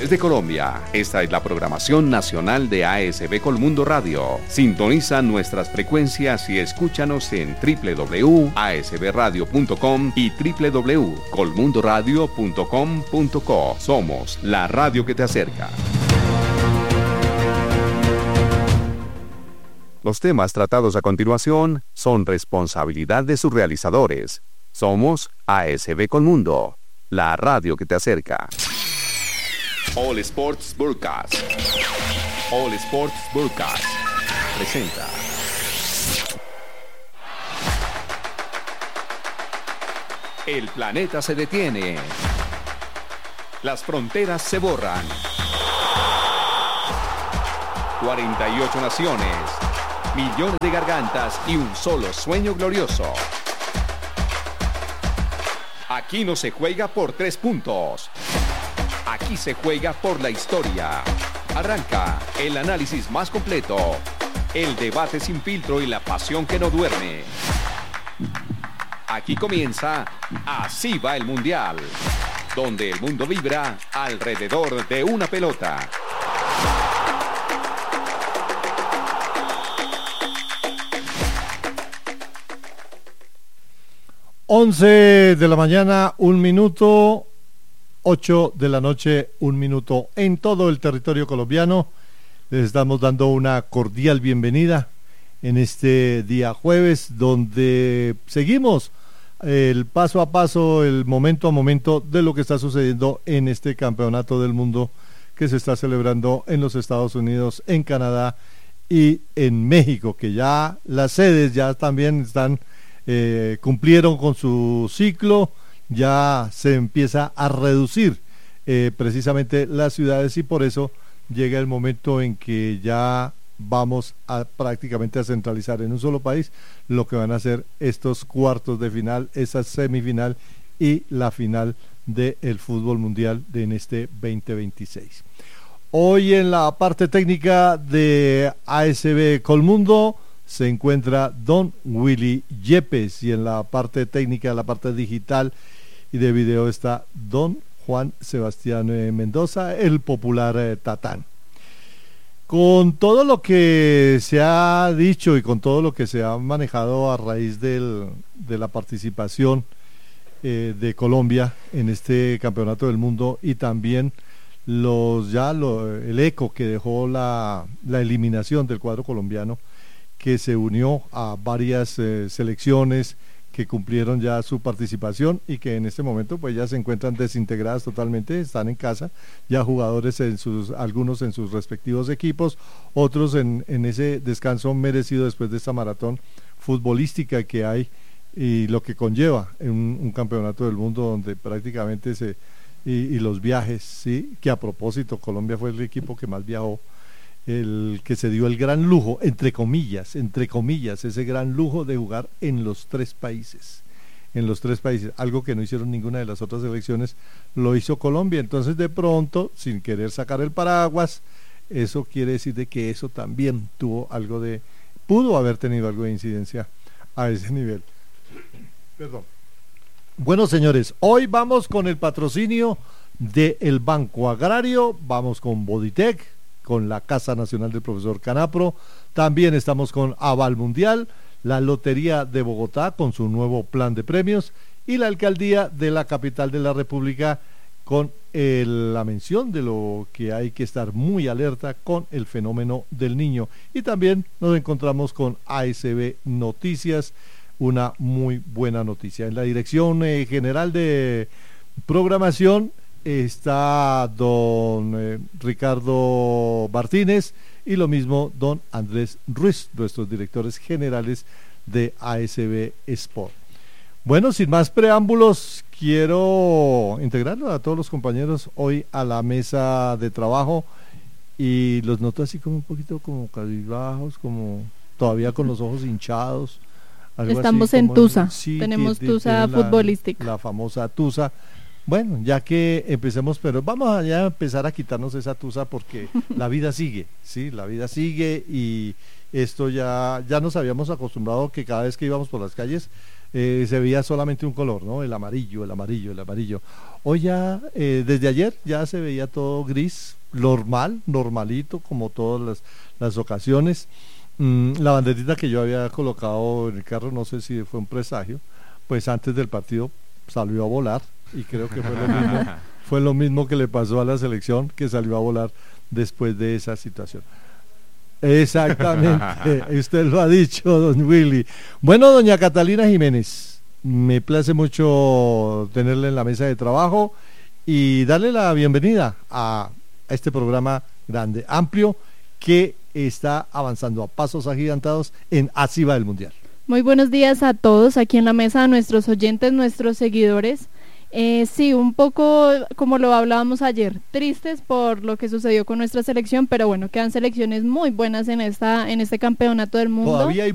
Desde Colombia, esta es la programación nacional de ASB Colmundo Radio. Sintoniza nuestras frecuencias y escúchanos en www.asbradio.com y www.colmundoradio.com.co. Somos la radio que te acerca. Los temas tratados a continuación son responsabilidad de sus realizadores. Somos ASB Colmundo, la radio que te acerca. All Sports Broadcast. All Sports Broadcast presenta. El planeta se detiene. Las fronteras se borran. 48 naciones, millones de gargantas y un solo sueño glorioso. Aquí no se juega por 3 puntos. Aquí se juega por la historia. Arranca el análisis más completo, el debate sin filtro y la pasión que no duerme. Aquí comienza Así va el Mundial, donde el mundo vibra alrededor de una pelota. Once de la mañana, 1 minuto, 8 de la noche, 1 minuto. En todo el territorio colombiano les estamos dando una cordial bienvenida en este día jueves, donde seguimos el paso a paso, el momento a momento de lo que está sucediendo en este campeonato del mundo que se está celebrando en los Estados Unidos, en Canadá y en México, que ya las sedes ya también están cumplieron con su ciclo. Ya se empieza a reducir precisamente las ciudades y por eso llega el momento en que ya vamos a prácticamente a centralizar en un solo país lo que van a ser estos cuartos de final, esa semifinal y la final del fútbol mundial en este 2026. Hoy en la parte técnica de ASB Colmundo se encuentra Don Willy Yepes y en la parte técnica, la parte digital y de video está Don Juan Sebastián Mendoza, el popular Tatán. Con todo lo que se ha dicho y con todo lo que se ha manejado a raíz de la participación de Colombia en este campeonato del mundo y también el eco que dejó la eliminación del cuadro colombiano, que se unió a varias selecciones que cumplieron ya su participación y que en este momento pues ya se encuentran desintegradas totalmente, están en casa, ya jugadores algunos en sus respectivos equipos, otros en ese descanso merecido después de esta maratón futbolística que hay y lo que conlleva en un campeonato del mundo donde prácticamente y los viajes, sí, que a propósito Colombia fue el equipo que más viajó, el que se dio el gran lujo, entre comillas, ese gran lujo de jugar en los tres países, algo que no hicieron ninguna de las otras selecciones, lo hizo Colombia. Entonces de pronto, sin querer sacar el paraguas, eso quiere decir de que eso también pudo haber tenido algo de incidencia a ese nivel. Perdón. Bueno, señores, hoy vamos con el patrocinio del Banco Agrario, vamos con Boditec, con la Casa Nacional del Profesor Canapro, también estamos con Aval Mundial, la Lotería de Bogotá con su nuevo plan de premios y la Alcaldía de la Capital de la República con la mención de lo que hay que estar muy alerta con el fenómeno del niño. Y también nos encontramos con ASB Noticias, una muy buena noticia. En la dirección general de programación está don Ricardo Martínez y lo mismo don Andrés Ruiz, nuestros directores generales de ASB Sport. Bueno, sin más preámbulos, quiero integrarlo a todos los compañeros hoy a la mesa de trabajo y los noto así como un poquito como cabizbajos, como todavía con los ojos hinchados. Estamos en Tusa, tenemos Tusa futbolística. La famosa Tusa. Bueno, ya que empecemos, pero vamos a ya empezar a quitarnos esa tusa porque la vida sigue, sí, la vida sigue y esto ya nos habíamos acostumbrado que cada vez que íbamos por las calles se veía solamente un color, ¿no? El amarillo. Hoy ya, desde ayer, ya se veía todo gris, normalito, como todas las ocasiones. La banderita que yo había colocado en el carro, no sé si fue un presagio, pues antes del partido salió a volar, y creo que fue lo mismo que le pasó a la selección, que salió a volar después de esa situación. Exactamente, usted lo ha dicho, don Willy. Bueno, doña Catalina Jiménez, me place mucho tenerla en la mesa de trabajo y darle la bienvenida a este programa grande, amplio, que está avanzando a pasos agigantados en Así va el Mundial. Muy buenos días a todos aquí en la mesa, a nuestros oyentes, nuestros seguidores. Sí, un poco como lo hablábamos ayer, tristes por lo que sucedió con nuestra selección, pero bueno, quedan selecciones muy buenas en este campeonato del mundo. Todavía hay